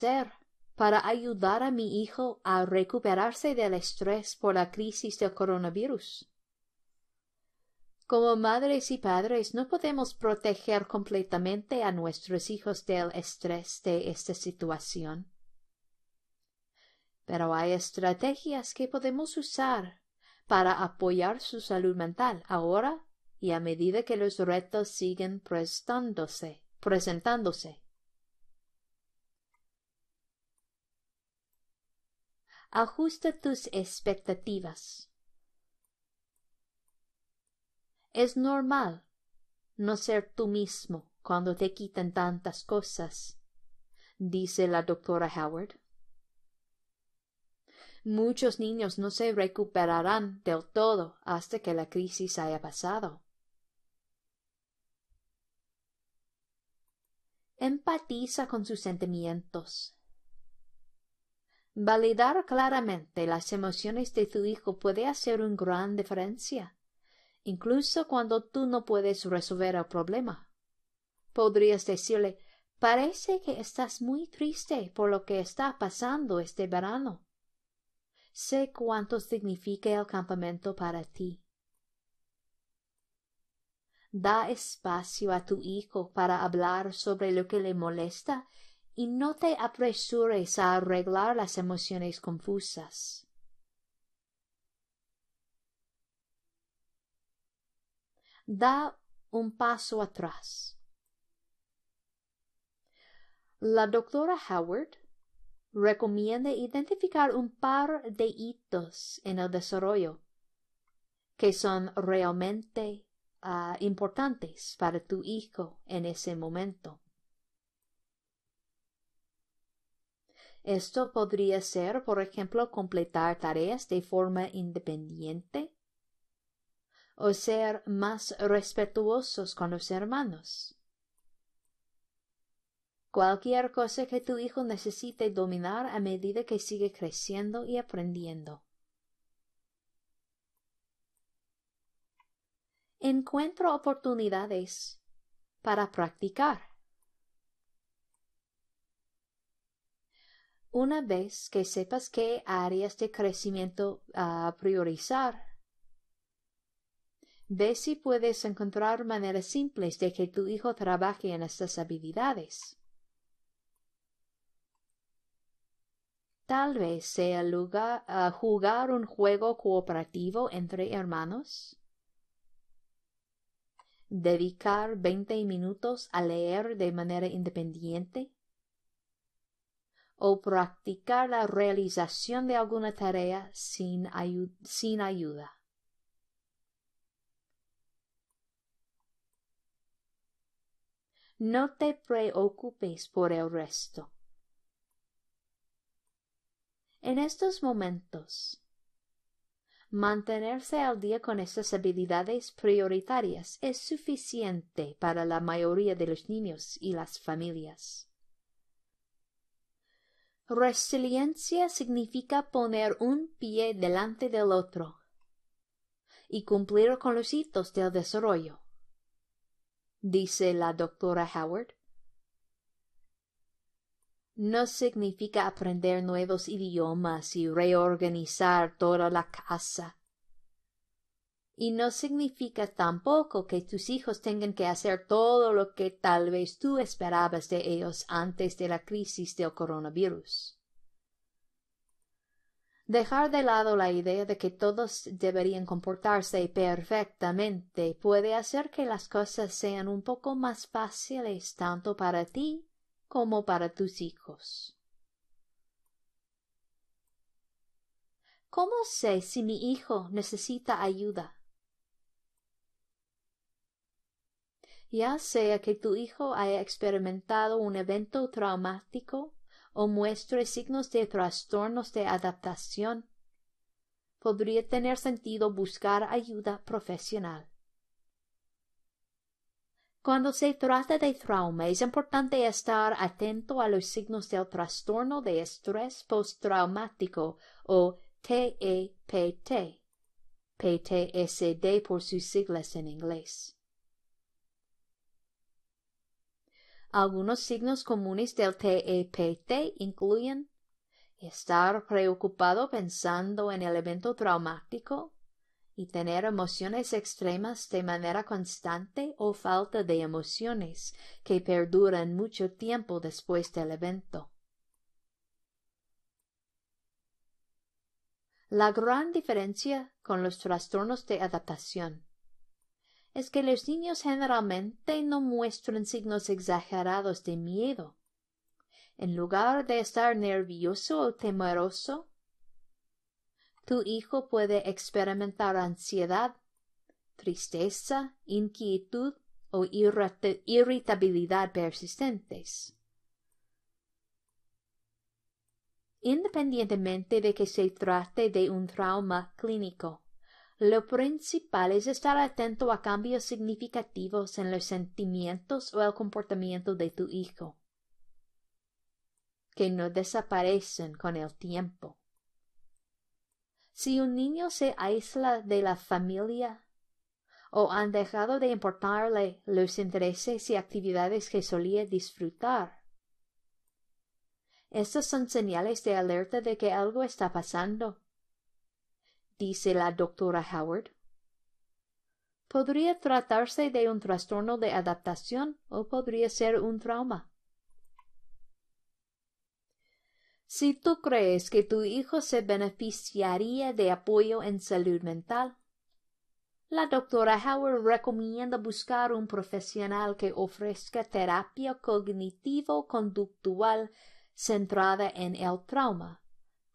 hacer para ayudar a mi hijo a recuperarse del estrés por la crisis del coronavirus? Como madres y padres no podemos proteger completamente a nuestros hijos del estrés de esta situación. Pero hay estrategias que podemos usar para apoyar su salud mental ahora y a medida que los retos siguen presentándose. Ajusta tus expectativas. Es normal no ser tú mismo cuando te quitan tantas cosas, dice la doctora Howard. Muchos niños no se recuperarán del todo hasta que la crisis haya pasado. Empatiza con sus sentimientos. Validar claramente las emociones de tu hijo puede hacer una gran diferencia, incluso cuando tú no puedes resolver el problema. Podrías decirle: parece que estás muy triste por lo que está pasando este verano. Sé cuánto significa el campamento para ti. Da espacio a tu hijo para hablar sobre lo que le molesta y no te apresures a arreglar las emociones confusas. Da un paso atrás. La doctora Howard recomienda identificar un par de hitos en el desarrollo que son realmente importantes para tu hijo en ese momento. Esto podría ser, por ejemplo, completar tareas de forma independiente o ser más respetuosos con los hermanos. Cualquier cosa que tu hijo necesite dominar a medida que sigue creciendo y aprendiendo. Encuentra oportunidades para practicar. Una vez que sepas qué áreas de crecimiento priorizar, ve si puedes encontrar maneras simples de que tu hijo trabaje en estas habilidades. Tal vez sea jugar un juego cooperativo entre hermanos, dedicar 20 minutos a leer de manera independiente, o practicar la realización de alguna tarea sin ayuda. No te preocupes por el resto. En estos momentos, mantenerse al día con estas habilidades prioritarias es suficiente para la mayoría de los niños y las familias. Resiliencia significa poner un pie delante del otro y cumplir con los hitos del desarrollo, dice la doctora Howard. No significa aprender nuevos idiomas y reorganizar toda la casa. Y no significa tampoco que tus hijos tengan que hacer todo lo que tal vez tú esperabas de ellos antes de la crisis del coronavirus. Dejar de lado la idea de que todos deberían comportarse perfectamente puede hacer que las cosas sean un poco más fáciles tanto para ti como para tus hijos. ¿Cómo sé si mi hijo necesita ayuda? Ya sea que tu hijo haya experimentado un evento traumático o muestre signos de trastornos de adaptación, podría tener sentido buscar ayuda profesional. Cuando se trata de trauma, es importante estar atento a los signos del trastorno de estrés postraumático o TEPT, PTSD por sus siglas en inglés. Algunos signos comunes del TEPT incluyen estar preocupado pensando en el evento traumático y tener emociones extremas de manera constante o falta de emociones que perduran mucho tiempo después del evento. La gran diferencia con los trastornos de adaptación es que los niños generalmente no muestran signos exagerados de miedo. En lugar de estar nervioso o temeroso, tu hijo puede experimentar ansiedad, tristeza, inquietud o irritabilidad persistentes. Independientemente de que se trate de un trauma clínico, lo principal es estar atento a cambios significativos en los sentimientos o el comportamiento de tu hijo, que no desaparecen con el tiempo. Si un niño se aísla de la familia o han dejado de importarle los intereses y actividades que solía disfrutar, estas son señales de alerta de que algo está pasando, dice la doctora Howard. Podría tratarse de un trastorno de adaptación o podría ser un trauma. Si tú crees que tu hijo se beneficiaría de apoyo en salud mental, la doctora Howard recomienda buscar un profesional que ofrezca terapia cognitivo-conductual centrada en el trauma,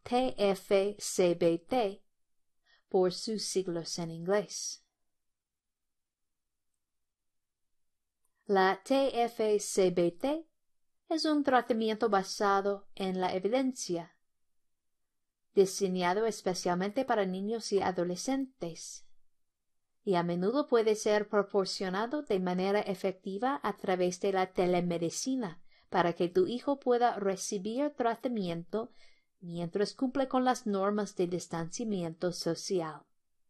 TFCBT, por sus siglas en inglés. La TFCBT es un tratamiento basado en la evidencia, diseñado especialmente para niños y adolescentes, y a menudo puede ser proporcionado de manera efectiva a través de la telemedicina para que tu hijo pueda recibir tratamiento mientras cumple con las normas de distanciamiento social.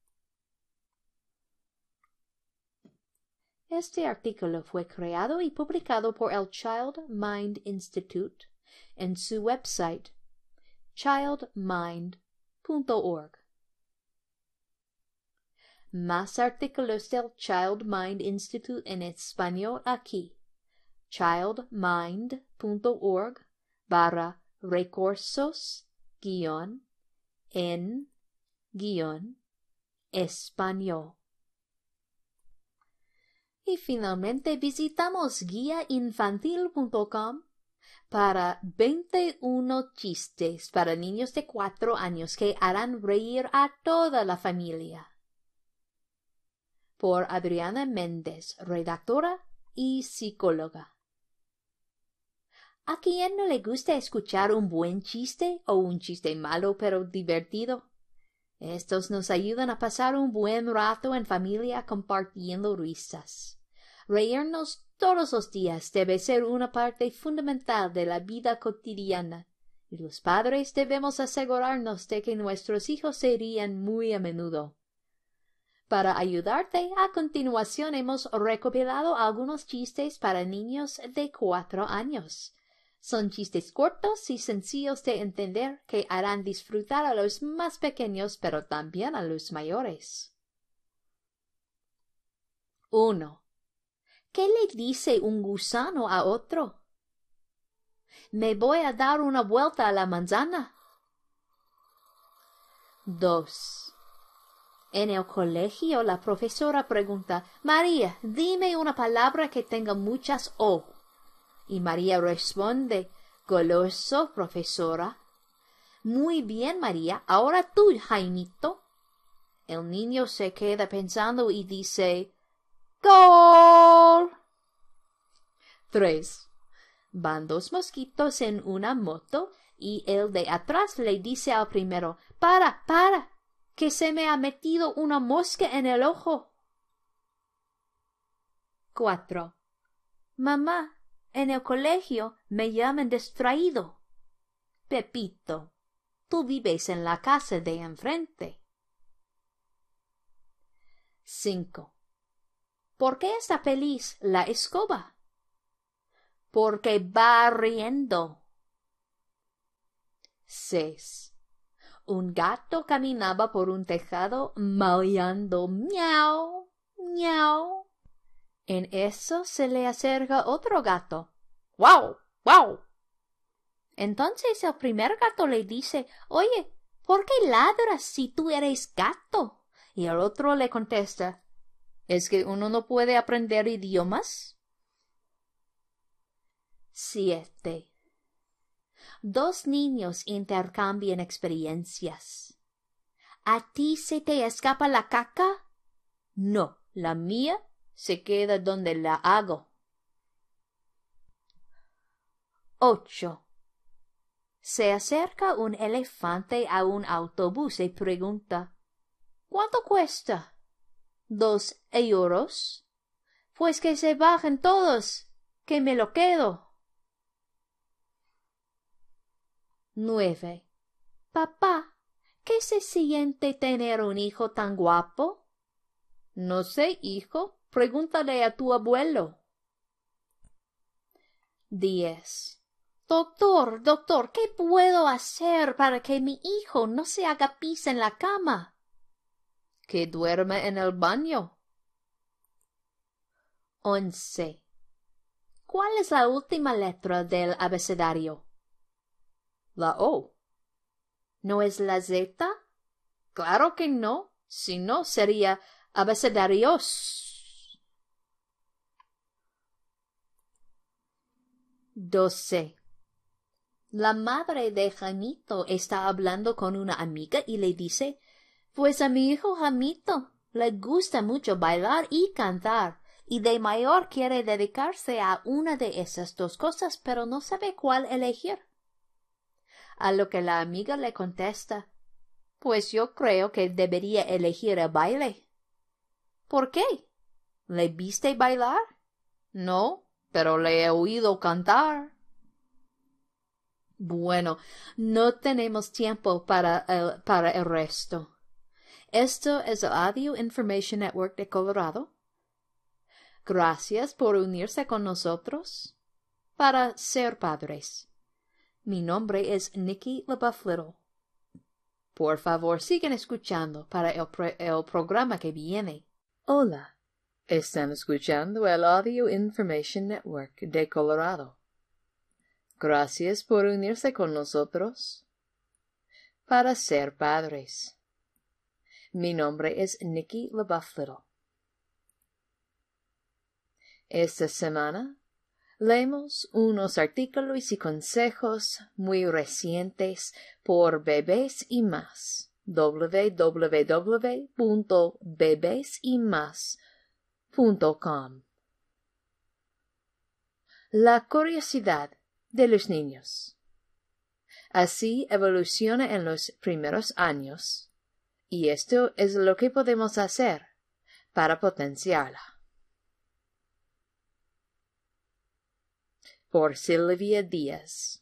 Este artículo fue creado y publicado por el Child Mind Institute en su website childmind.org. Más artículos del Child Mind Institute en español aquí: childmind.org/recursos-en-español. Y finalmente visitamos guiainfantil.com para 21 chistes para niños de 4 años que harán reír a toda la familia. Por Adriana Méndez, redactora y psicóloga. ¿A quién no le gusta escuchar un buen chiste o un chiste malo pero divertido? Estos nos ayudan a pasar un buen rato en familia compartiendo risas. Reírnos todos los días debe ser una parte fundamental de la vida cotidiana, y los padres debemos asegurarnos de que nuestros hijos se rían muy a menudo. Para ayudarte, a continuación hemos recopilado algunos chistes para niños de 4 años. Son chistes cortos y sencillos de entender que harán disfrutar a los más pequeños, pero también a los mayores. 1. ¿Qué le dice un gusano a otro? Me voy a dar una vuelta a la manzana. 2. En el colegio la profesora pregunta: María, dime una palabra que tenga muchas O. Y María responde: goloso, profesora. Muy bien, María. Ahora tú, Jaimito. El niño se queda pensando y dice: ¡Gol! 3. Van 2 mosquitos en una moto y el de atrás le dice al primero: ¡Para, que se me ha metido una mosca en el ojo! 4. Mamá, en el colegio me llaman distraído. Pepito, tú vives en la casa de enfrente. 5. ¿Por qué está feliz la escoba? porque va riendo. 6. Un gato caminaba por un tejado maullando miau, miau. En eso se le acerca otro gato. ¡Guau! ¡Guau! Entonces el primer gato le dice, oye, ¿por qué ladras si tú eres gato? Y el otro le contesta, ¿es que uno no puede aprender idiomas? 7. Dos niños intercambian experiencias. ¿A ti se te escapa la caca? No, la mía se queda donde la hago. 8. Se acerca un elefante a un autobús y pregunta, ¿cuánto cuesta? 2 euros. Pues que se bajen todos, que me lo quedo. 9. Papá, ¿qué se siente tener un hijo tan guapo? No sé, hijo, pregúntale a tu abuelo. 10. Doctor, ¿qué puedo hacer para que mi hijo no se haga pis en la cama? Que duerma en el baño. 11. ¿Cuál es la última letra del abecedario? La O. ¿No es la Z? Claro que no, si no sería abecedarios. 12. La madre de Jamito está hablando con una amiga y le dice, pues a mi hijo Jamito le gusta mucho bailar y cantar, y de mayor quiere dedicarse a una de esas dos cosas, pero no sabe cuál elegir. A lo que la amiga le contesta, pues yo creo que debería elegir el baile. ¿Por qué? ¿Le viste bailar? No, pero le he oído cantar. Bueno, no tenemos tiempo para el resto. Esto es el Audio Information Network de Colorado. Gracias por unirse con nosotros para ser padres. Mi nombre es Nikki LaBeouf Little. Por favor, sigan escuchando para el programa que viene. Hola, están escuchando el Audio Information Network de Colorado. Gracias por unirse con nosotros para ser padres. Mi nombre es Nikki LaBeouf Little. Esta semana leemos unos artículos y consejos muy recientes por Bebés y Más. www.bebesymas.com. La curiosidad de los niños. Así evoluciona en los primeros años, y esto es lo que podemos hacer para potenciarla. Por Silvia Díaz.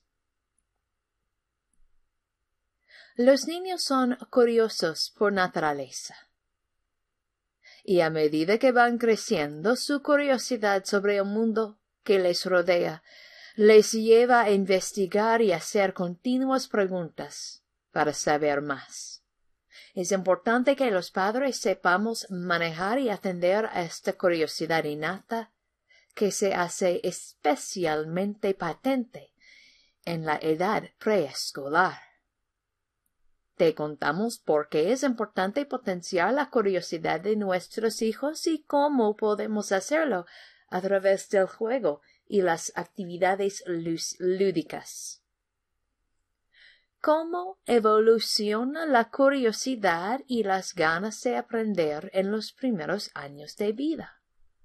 Los niños son curiosos por naturaleza, y a medida que van creciendo, su curiosidad sobre el mundo que les rodea les lleva a investigar y hacer continuas preguntas para saber más. Es importante que los padres sepamos manejar y atender a esta curiosidad innata que se hace especialmente patente en la edad preescolar. Te contamos por qué es importante potenciar la curiosidad de nuestros hijos y cómo podemos hacerlo a través del juego y las actividades lúdicas. ¿Cómo evoluciona la curiosidad y las ganas de aprender en los primeros años de vida?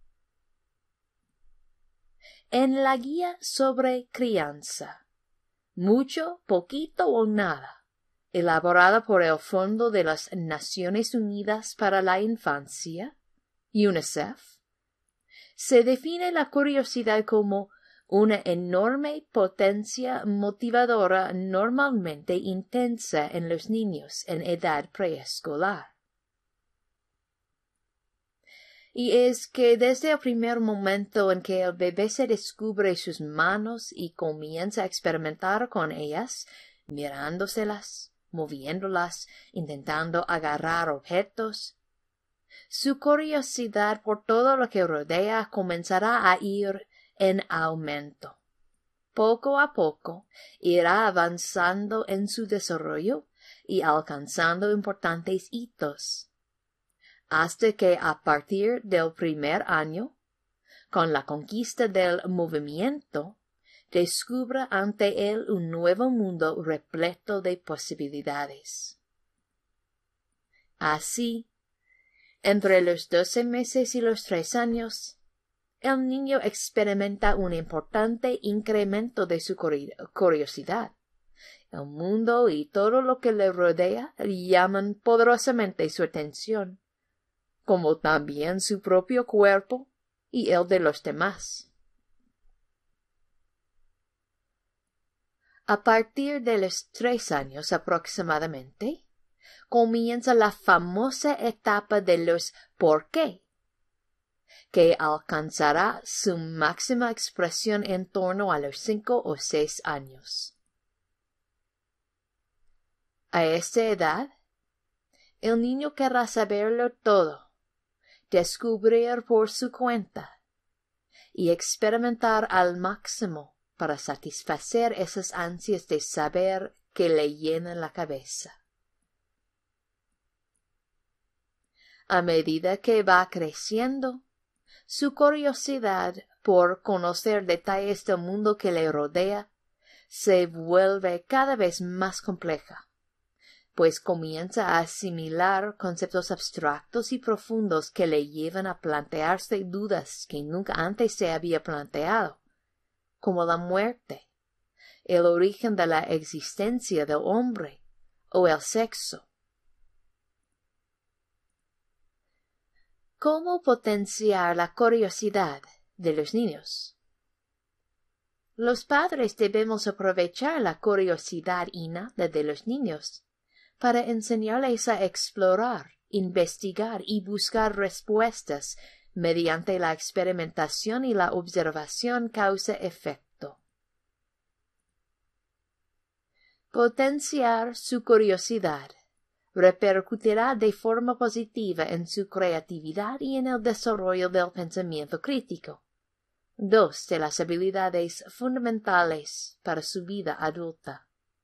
En la guía sobre crianza, mucho, poquito o nada, elaborada por el Fondo de las Naciones Unidas para la Infancia, UNICEF, se define la curiosidad como una enorme potencia motivadora normalmente intensa en los niños en edad preescolar. Y es que desde el primer momento en que el bebé se descubre sus manos y comienza a experimentar con ellas, mirándoselas, moviéndolas, intentando agarrar objetos, su curiosidad por todo lo que rodea comenzará a ir en aumento. Poco a poco irá avanzando en su desarrollo y alcanzando importantes hitos, hasta que a partir del primer año, con la conquista del movimiento, descubra ante él un nuevo mundo repleto de posibilidades. Así, entre los 12 meses y los 3 años, el niño experimenta un importante incremento de su curiosidad. El mundo y todo lo que le rodea llaman poderosamente su atención, como también su propio cuerpo y el de los demás. A partir de los 3 años aproximadamente, comienza la famosa etapa de los ¿por qué?, que alcanzará su máxima expresión en torno a los 5 o 6 años. A esta edad, el niño querrá saberlo todo, descubrir por su cuenta y experimentar al máximo para satisfacer esas ansias de saber que le llenan la cabeza. A medida que va creciendo, su curiosidad por conocer detalles del mundo que le rodea se vuelve cada vez más compleja, pues comienza a asimilar conceptos abstractos y profundos que le llevan a plantearse dudas que nunca antes se había planteado, como la muerte, el origen de la existencia del hombre o el sexo. ¿Cómo potenciar la curiosidad de los niños? Los padres debemos aprovechar la curiosidad innata de los niños para enseñarles a explorar, investigar y buscar respuestas mediante la experimentación y la observación causa-efecto. Potenciar su curiosidad repercutirá de forma positiva en su creatividad y en el desarrollo del pensamiento crítico, 2 de las habilidades fundamentales para su vida adulta.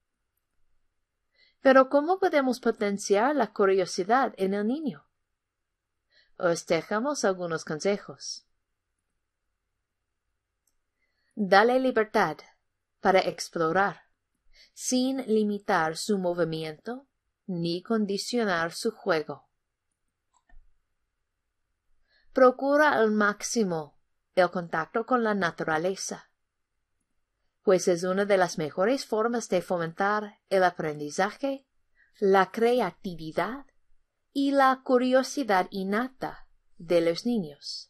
Pero ¿cómo podemos potenciar la curiosidad en el niño? Os dejamos algunos consejos. Dale libertad para explorar, sin limitar su movimiento ni condicionar su juego. Procura al máximo el contacto con la naturaleza, pues es una de las mejores formas de fomentar el aprendizaje, la creatividad y la curiosidad innata de los niños.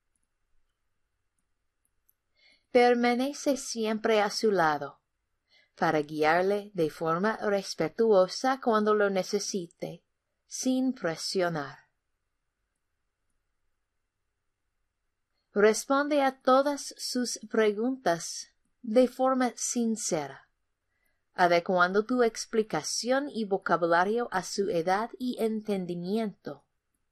Permanece siempre a su lado, para guiarle de forma respetuosa cuando lo necesite, sin presionar. Responde a todas sus preguntas de forma sincera, adecuando tu explicación y vocabulario a su edad y entendimiento.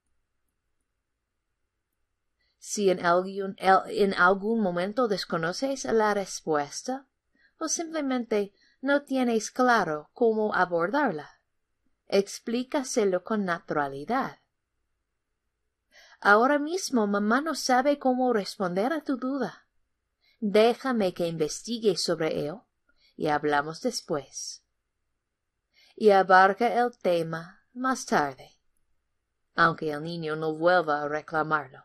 Si en algún momento desconoces la respuesta, o simplemente no tienes claro cómo abordarla, explícaselo con naturalidad. Ahora mismo mamá no sabe cómo responder a tu duda. Déjame que investigue sobre ello y hablamos después. Y abarca el tema más tarde, aunque el niño no vuelva a reclamarlo.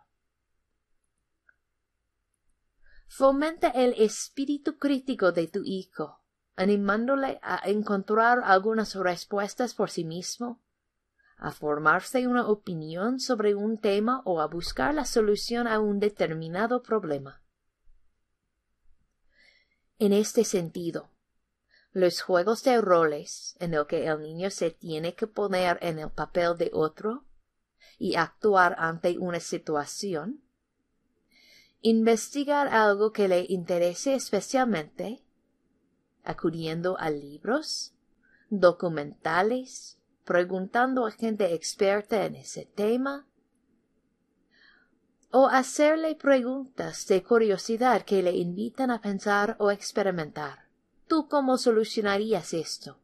Fomenta el espíritu crítico de tu hijo, animándole a encontrar algunas respuestas por sí mismo, a formarse una opinión sobre un tema o a buscar la solución a un determinado problema. En este sentido, los juegos de roles en el que el niño se tiene que poner en el papel de otro y actuar ante una situación, investigar algo que le interese especialmente, acudiendo a libros, documentales, preguntando a gente experta en ese tema, o hacerle preguntas de curiosidad que le invitan a pensar o experimentar. ¿Tú cómo solucionarías esto?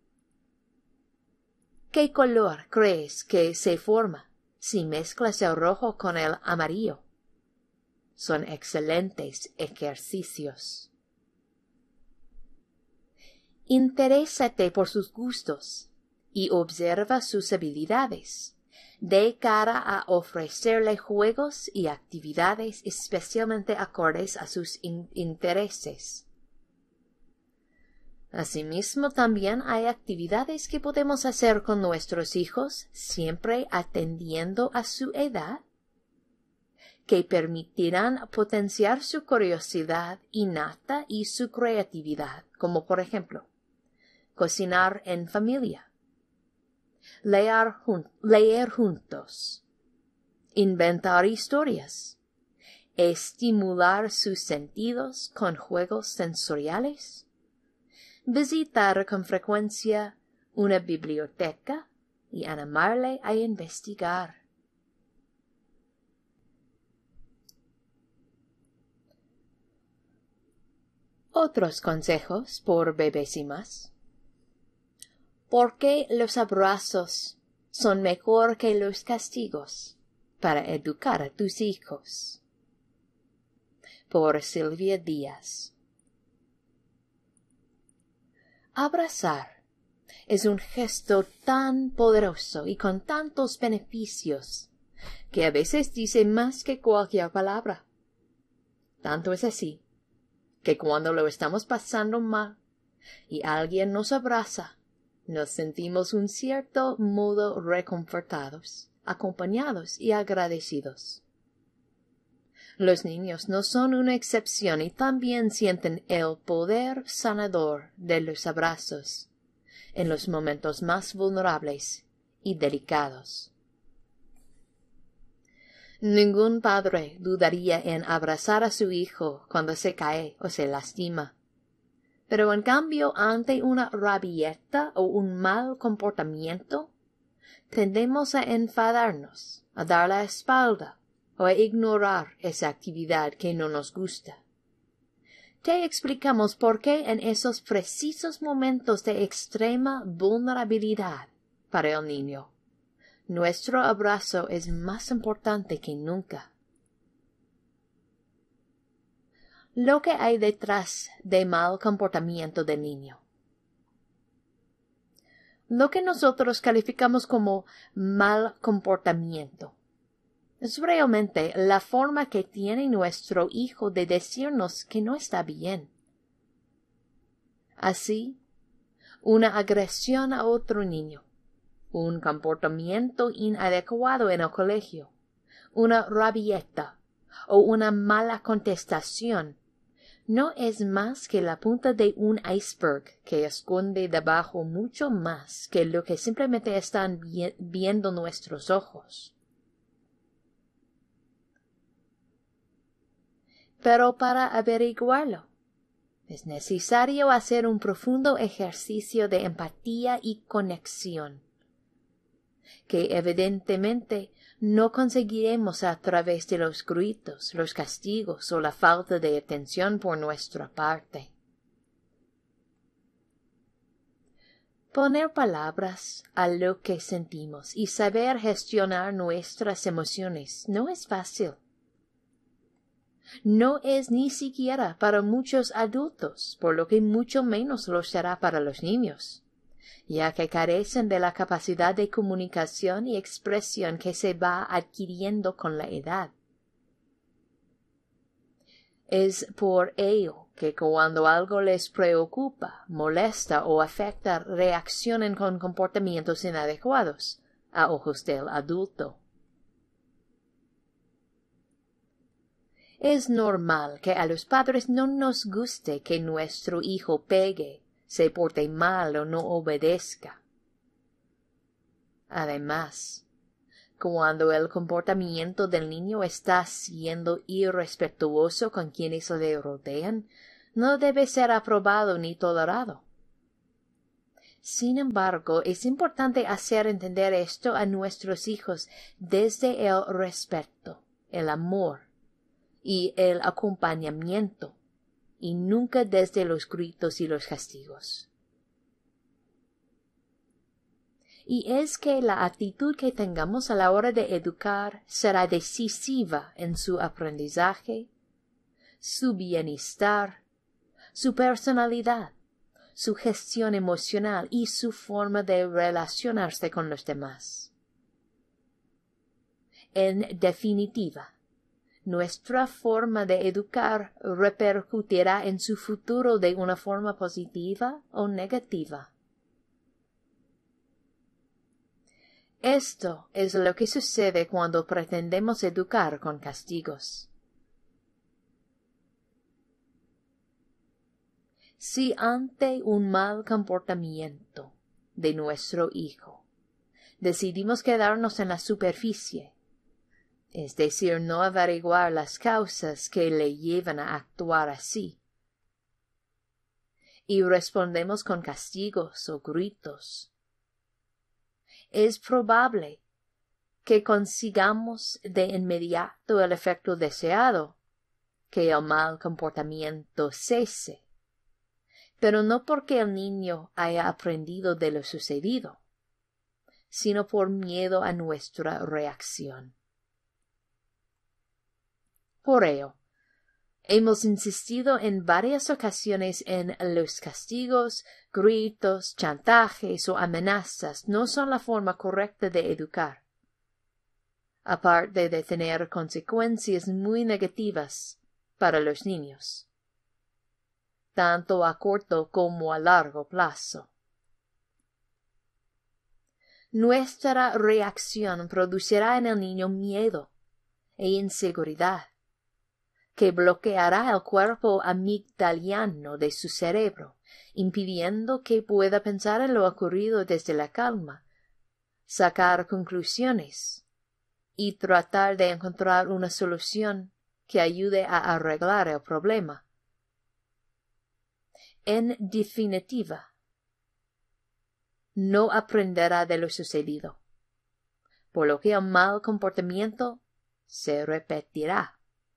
¿Qué color crees que se forma si mezclas el rojo con el amarillo? Son excelentes ejercicios. Interésate por sus gustos y observa sus habilidades, de cara a ofrecerle juegos y actividades especialmente acordes a sus intereses. Asimismo, también hay actividades que podemos hacer con nuestros hijos, siempre atendiendo a su edad, que permitirán potenciar su curiosidad innata y su creatividad, como por ejemplo, cocinar en familia, leer juntos, inventar historias, estimular sus sentidos con juegos sensoriales, visitar con frecuencia una biblioteca y animarle a investigar. Otros consejos por bebés y más. ¿Por qué los abrazos son mejor que los castigos para educar a tus hijos? Por Silvia Díaz. Abrazar es un gesto tan poderoso y con tantos beneficios que a veces dice más que cualquier palabra. Tanto es así que cuando lo estamos pasando mal y alguien nos abraza, nos sentimos un cierto modo reconfortados, acompañados y agradecidos. Los niños no son una excepción y también sienten el poder sanador de los abrazos en los momentos más vulnerables y delicados. Ningún padre dudaría en abrazar a su hijo cuando se cae o se lastima. Pero en cambio, ante una rabieta o un mal comportamiento, tendemos a enfadarnos, a dar la espalda o a ignorar esa actividad que no nos gusta. Te explicamos por qué en esos precisos momentos de extrema vulnerabilidad para el niño, nuestro abrazo es más importante que nunca. Lo que hay detrás de mal comportamiento del niño. Lo que nosotros calificamos como mal comportamiento es realmente la forma que tiene nuestro hijo de decirnos que no está bien. Así, una agresión a otro niño, un comportamiento inadecuado en el colegio, una rabieta o una mala contestación no es más que la punta de un iceberg que esconde debajo mucho más que lo que simplemente están viendo nuestros ojos. Pero para averiguarlo, es necesario hacer un profundo ejercicio de empatía y conexión, que evidentemente no conseguiremos a través de los gritos, los castigos o la falta de atención por nuestra parte. Poner palabras a lo que sentimos y saber gestionar nuestras emociones no es fácil. No es ni siquiera para muchos adultos, por lo que mucho menos lo será para los niños, ya que carecen de la capacidad de comunicación y expresión que se va adquiriendo con la edad. Es por ello que cuando algo les preocupa, molesta o afecta, reaccionan con comportamientos inadecuados a ojos del adulto. Es normal que a los padres no nos guste que nuestro hijo pegue, se porte mal o no obedezca. Además, Cuando el comportamiento del niño está siendo irrespetuoso con quienes le rodean, no debe ser aprobado ni tolerado. Sin embargo, es importante hacer entender esto a nuestros hijos desde el respeto, el amor y el acompañamiento, y nunca desde los gritos y los castigos. Y es que la actitud que tengamos a la hora de educar será decisiva en su aprendizaje, su bienestar, su personalidad, su gestión emocional y su forma de relacionarse con los demás. En definitiva, nuestra forma de educar repercutirá en su futuro de una forma positiva o negativa. Esto es lo que sucede cuando pretendemos educar con castigos. Si ante un mal comportamiento de nuestro hijo decidimos quedarnos en la superficie, es decir, no averiguar las causas que le llevan a actuar así, y respondemos con castigos o gritos, es probable que consigamos de inmediato el efecto deseado, que el mal comportamiento cese, pero no porque el niño haya aprendido de lo sucedido, sino por miedo a nuestra reacción. Por ello, hemos insistido en varias ocasiones en los castigos, gritos, chantajes o amenazas no son la forma correcta de educar, aparte de tener consecuencias muy negativas para los niños, tanto a corto como a largo plazo. Nuestra reacción producirá en el niño miedo e inseguridad, que bloqueará el cuerpo amigdaliano de su cerebro, impidiendo que pueda pensar en lo ocurrido desde la calma, sacar conclusiones y tratar de encontrar una solución que ayude a arreglar el problema. En definitiva, no aprenderá de lo sucedido, por lo que el mal comportamiento se repetirá.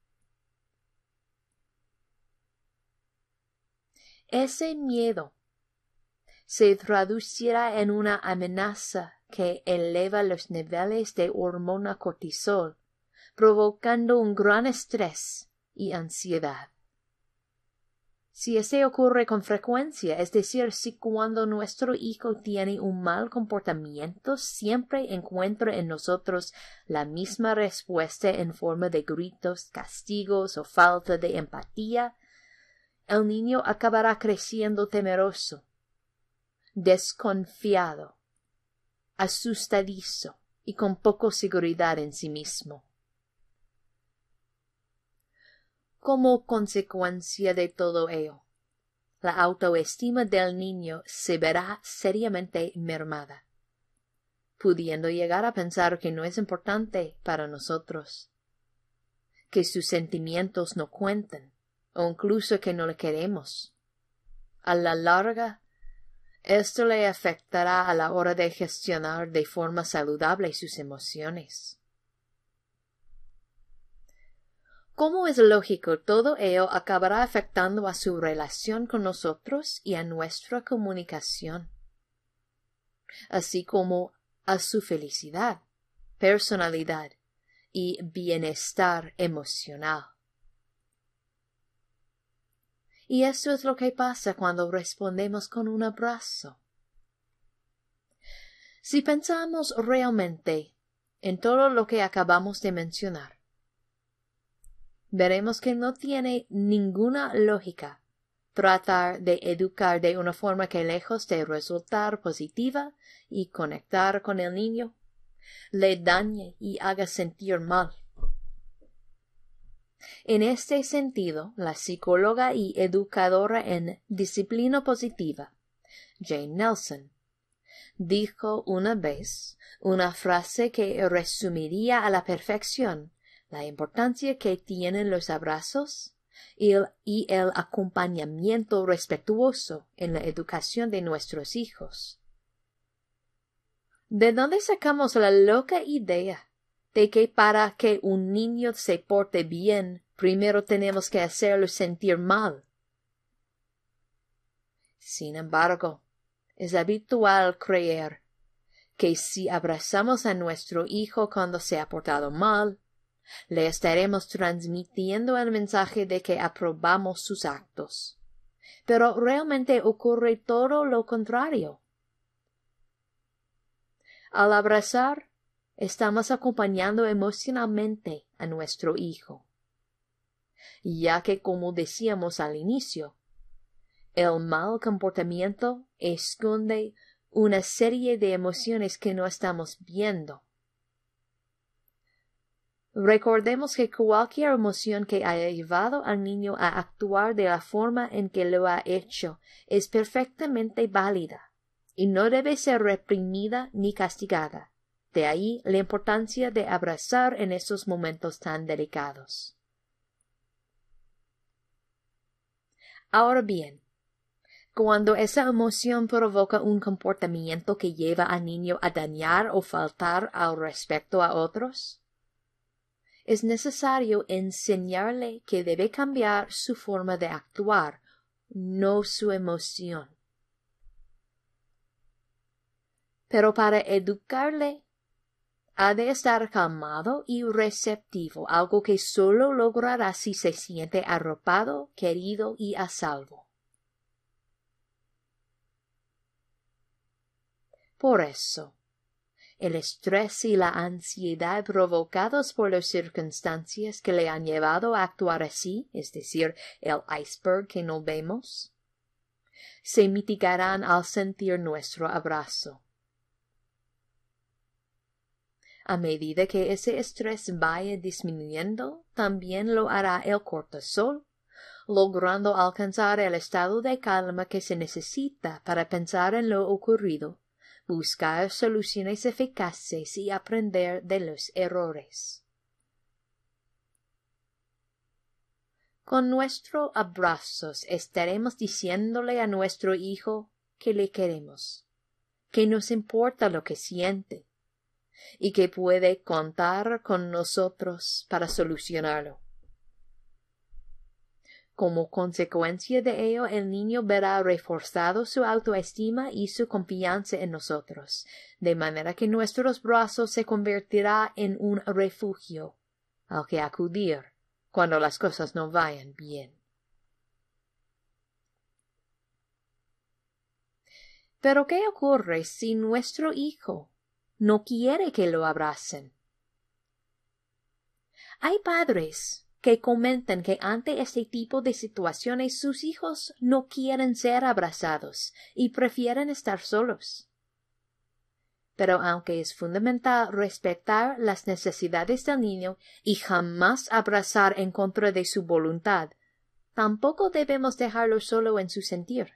Ese miedo se traducirá en una amenaza que eleva los niveles de hormona cortisol, provocando un gran estrés y ansiedad. Si ese ocurre con frecuencia, es decir, si cuando nuestro hijo tiene un mal comportamiento siempre encuentra en nosotros la misma respuesta en forma de gritos, castigos o falta de empatía, el niño acabará creciendo temeroso, desconfiado, asustadizo y con poca seguridad en sí mismo. Como consecuencia de todo ello, la autoestima del niño se verá seriamente mermada, pudiendo llegar a pensar que no es importante para nosotros, que sus sentimientos no cuentan, o incluso que no le queremos. A la larga, esto le afectará a la hora de gestionar de forma saludable sus emociones. Como es lógico, todo ello acabará afectando a su relación con nosotros y a nuestra comunicación, así como a su felicidad, personalidad y bienestar emocional. Y eso es lo que pasa cuando respondemos con un abrazo. Si pensamos realmente en todo lo que acabamos de mencionar, veremos que no tiene ninguna lógica tratar de educar de una forma que, lejos de resultar positiva y conectar con el niño, le dañe y haga sentir mal. En este sentido, la psicóloga y educadora en disciplina positiva, Jane Nelson, dijo una vez una frase que resumiría a la perfección la importancia que tienen los abrazos y el acompañamiento respetuoso en la educación de nuestros hijos. ¿De dónde sacamos la loca idea de que para que un niño se porte bien, primero tenemos que hacerlo sentir mal? Sin embargo, es habitual creer que si abrazamos a nuestro hijo cuando se ha portado mal, le estaremos transmitiendo el mensaje de que aprobamos sus actos. Pero realmente ocurre todo lo contrario. Al abrazar, estamos acompañando emocionalmente a nuestro hijo, ya que, como decíamos al inicio, el mal comportamiento esconde una serie de emociones que no estamos viendo. Recordemos que cualquier emoción que haya llevado al niño a actuar de la forma en que lo ha hecho es perfectamente válida y no debe ser reprimida ni castigada. De ahí la importancia de abrazar en esos momentos tan delicados. Ahora bien, cuando esa emoción provoca un comportamiento que lleva al niño a dañar o faltar al respeto a otros, es necesario enseñarle que debe cambiar su forma de actuar, no su emoción. Pero para educarle, ha de estar calmado y receptivo, algo que solo logrará si se siente arropado, querido y a salvo. Por eso, el estrés y la ansiedad provocados por las circunstancias que le han llevado a actuar así, es decir, el iceberg que no vemos, se mitigarán al sentir nuestro abrazo. A medida que ese estrés vaya disminuyendo, también lo hará el cortisol, logrando alcanzar el estado de calma que se necesita para pensar en lo ocurrido, buscar soluciones eficaces y aprender de los errores. Con nuestros abrazos estaremos diciéndole a nuestro hijo que le queremos, que nos importa lo que siente, y que puede contar con nosotros para solucionarlo. Como consecuencia de ello, el niño verá reforzado su autoestima y su confianza en nosotros, de manera que nuestros brazos se convertirá en un refugio al que acudir cuando las cosas no vayan bien. Pero ¿qué ocurre si nuestro hijo no quiere que lo abracen? Hay padres que comentan que ante este tipo de situaciones sus hijos no quieren ser abrazados y prefieren estar solos. Pero aunque es fundamental respetar las necesidades del niño y jamás abrazar en contra de su voluntad, tampoco debemos dejarlo solo en su sentir.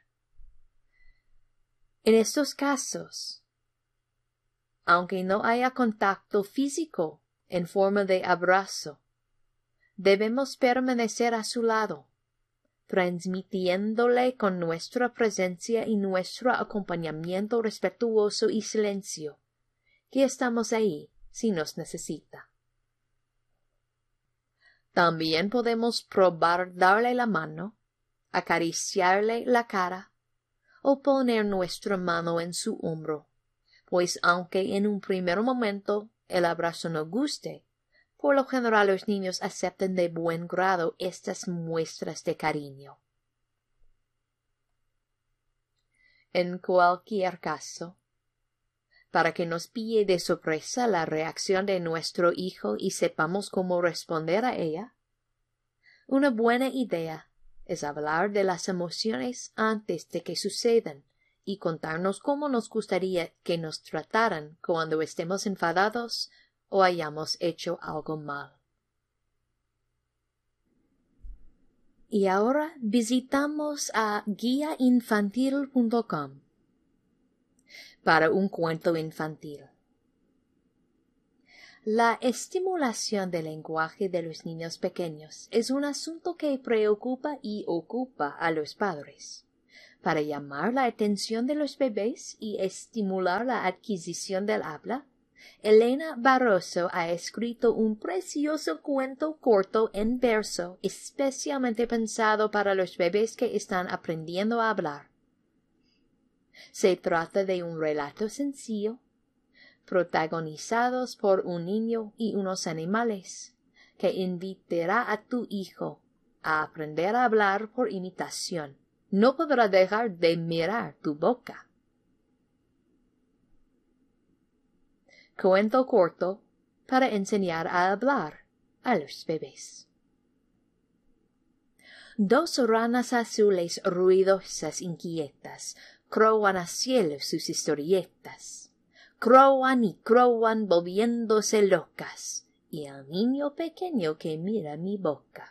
En estos casos, aunque no haya contacto físico en forma de abrazo, debemos permanecer a su lado, transmitiéndole con nuestra presencia y nuestro acompañamiento respetuoso y silencio, que estamos ahí si nos necesita. También podemos probar darle la mano, acariciarle la cara, o poner nuestra mano en su hombro, pues aunque en un primer momento el abrazo no guste, por lo general los niños aceptan de buen grado estas muestras de cariño. En cualquier caso, para que nos pille de sorpresa la reacción de nuestro hijo y sepamos cómo responder a ella, una buena idea es hablar de las emociones antes de que sucedan y contarnos cómo nos gustaría que nos trataran cuando estemos enfadados o hayamos hecho algo mal. Y ahora visitamos a guiainfantil.com. para un cuento infantil. La estimulación del lenguaje de los niños pequeños es un asunto que preocupa y ocupa a los padres. Para llamar la atención de los bebés y estimular la adquisición del habla, Elena Barroso ha escrito un precioso cuento corto en verso especialmente pensado para los bebés que están aprendiendo a hablar. Se trata de un relato sencillo, protagonizados por un niño y unos animales, que invitará a tu hijo a aprender a hablar por imitación. No podrá dejar de mirar tu boca. Cuento corto para enseñar a hablar a los bebés. Dos ranas azules ruidosas inquietas croan a cielo sus historietas. Croan y croan volviéndose locas, y el niño pequeño que mira mi boca.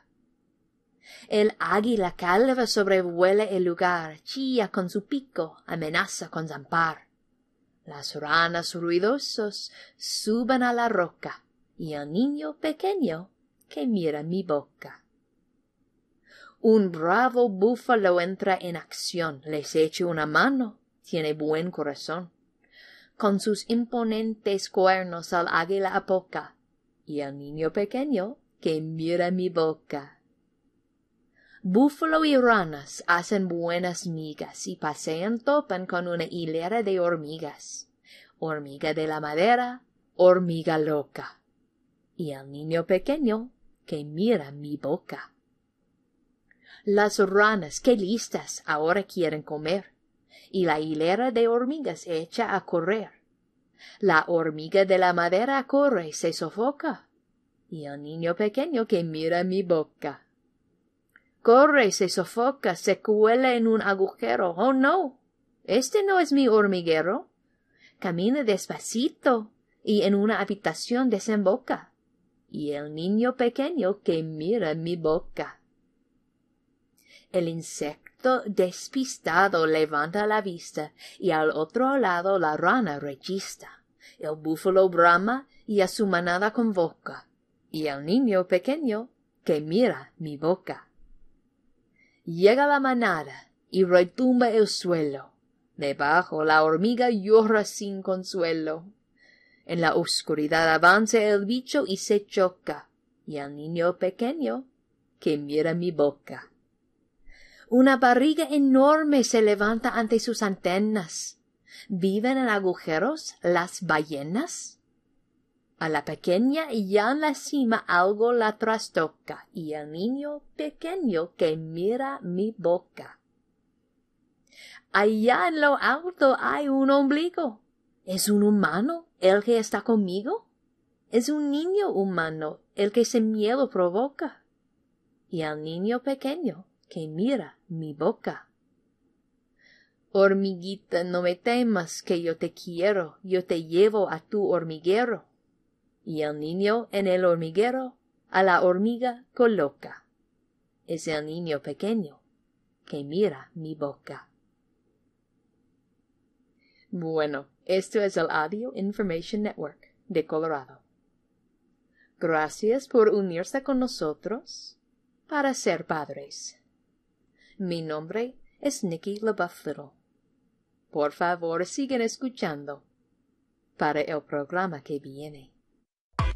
El águila calva sobrevuela el lugar, chilla con su pico, amenaza con zampar. Las ranas ruidosos suben a la roca, y el niño pequeño que mira mi boca. Un bravo búfalo entra en acción, les echa una mano, tiene buen corazón. Con sus imponentes cuernos al águila apoca, y el niño pequeño que mira mi boca. Búfalo y ranas hacen buenas migas y pasean topan con una hilera de hormigas. Hormiga de la madera, hormiga loca. Y el niño pequeño que mira mi boca. Las ranas, qué listas, ahora quieren comer, y la hilera de hormigas echa a correr. La hormiga de la madera corre y se sofoca, y el niño pequeño que mira mi boca. Corre, se sofoca, se cuela en un agujero. ¡Oh, no! Este no es mi hormiguero. Camina despacito y en una habitación desemboca. Y el niño pequeño que mira mi boca. El insecto despistado levanta la vista y al otro lado la rana rechista. El búfalo brama y a su manada convoca. Y el niño pequeño que mira mi boca. Llega la manada y retumba el suelo. Debajo la hormiga llora sin consuelo. En la oscuridad avanza el bicho y se choca. Y el niño pequeño que mira mi boca. Una barriga enorme se levanta ante sus antenas. ¿Viven en agujeros las ballenas? A la pequeña ya en la cima algo la trastoca, y el niño pequeño que mira mi boca. Allá en lo alto hay un ombligo. ¿Es un humano el que está conmigo? Es un niño humano el que sin miedo provoca. Y el niño pequeño que mira mi boca. Hormiguita, no me temas que yo te quiero, yo te llevo a tu hormiguero. Y el niño en el hormiguero a la hormiga coloca. Es el niño pequeño que mira mi boca. Bueno, esto es el Audio Information Network de Colorado. Gracias por unirse con nosotros para ser padres. Mi nombre es Nikki LaBeouf Little. Por favor, sigan escuchando para el programa que viene.